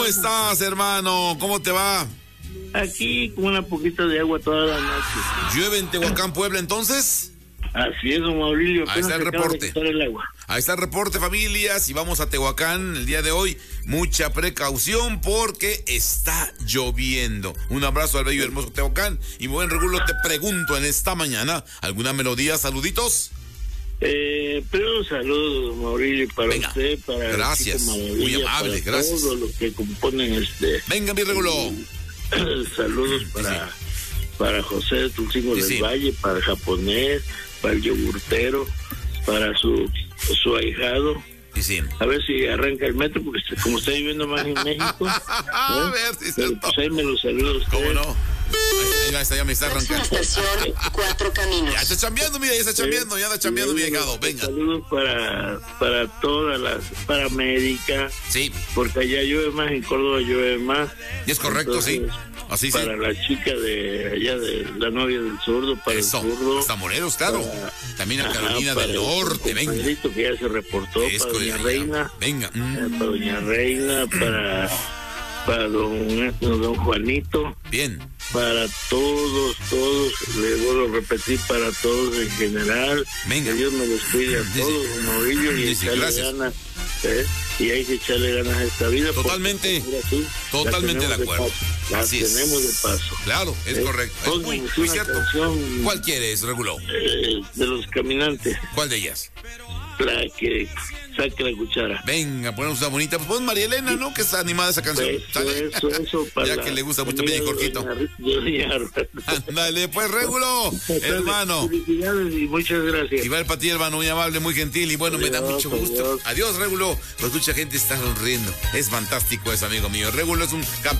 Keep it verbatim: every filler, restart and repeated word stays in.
¿Cómo estás, hermano? ¿Cómo te va? Aquí con una poquita de agua toda la noche. ¿Llueve en Tehuacán, Puebla, entonces? Así es, don Maurilio. Ahí está el reporte. El agua. Ahí está el reporte, familias. Y vamos a Tehuacán el día de hoy. Mucha precaución porque está lloviendo. Un abrazo al bello y hermoso Tehuacán. Y buen Regulo, te pregunto en esta mañana, ¿alguna melodía, saluditos? Eh, pero saludos, don Maurilio, para Venga, usted, para gracias, muy amable, para gracias. todos los que componen este. Venga, mi Regulo. Saludos para, sí. para José de Tulcingo sí, del sí. Valle, para el japonés, para el yogurtero, para su, su ahijado. Sí, sí. A ver si arranca el metro, porque como está viviendo más en México. A ¿eh? ver si se pues ahí me lo saludo a usted. ¿Cómo no? Ahí va, ya me está arrancando. Estación Cuatro Caminos. Ya está chambeando, mira, ya está chambeando, ya está chambeando, mi hijado. Venga. Saludos para, para todas las paramédicas. Sí. Porque allá llueve más, en Córdoba llueve más. Y es correcto, entonces, sí. Así sí. Para la chica de allá, de la novia del zurdo, para Eso, el zurdo. Hasta Morelos, claro. Para, También a Carolina ajá, del Norte, venga. Que ya se reportó, es para Doña Reina. Venga. Mm. Eh, para Doña Reina, para, para don, don Juanito. Bien. Para todos, todos, le vuelvo a repetir, para todos en general. Venga. Que Dios me los cuide a todos, don Maurilio, y echarle ganas. ¿eh? Y hay que echarle ganas a esta vida. Totalmente, porque, totalmente de acuerdo. De Así la es. tenemos de paso. Claro, es ¿eh? correcto. Es muy, muy cierto. Canción, ¿cuál quieres, Regulo? Eh, de los caminantes. ¿Cuál de ellas? La que saque la cuchara. Venga, ponemos una bonita. Pues pon María Elena, ¿no? Que está animada esa canción. Eso, ¿sale? Eso, eso. Para ya que le gusta mucho Peña y Corquito. Ándale, pues, Regulo, hermano. Felicidades y muchas gracias. Igual para ti, hermano, muy amable, muy gentil. Y bueno, adiós, me da mucho gusto. Adiós, adiós Regulo. Pues mucha gente está sonriendo. Es fantástico eso, amigo mío. Regulo es un campeón.